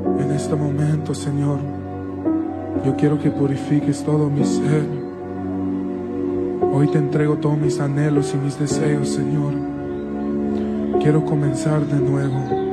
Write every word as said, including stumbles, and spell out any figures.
En este momento, Señor, yo quiero que purifiques todo mi ser. Hoy te entrego todos mis anhelos y mis deseos, Señor. Quiero comenzar de nuevo.